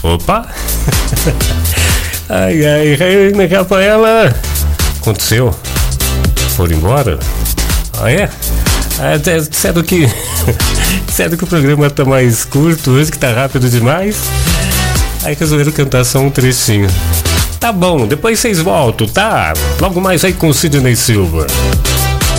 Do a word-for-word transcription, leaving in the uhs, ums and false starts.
Opa! Ai, ai, Rainha Rafaela! Aconteceu? Foram embora? Ah, é? Ah, disseram que... disseram que o programa tá mais curto hoje, que tá rápido demais. Aí resolveram cantar só um trechinho. Tá bom, depois vocês voltam, tá? Logo mais aí com o Sidney Silva.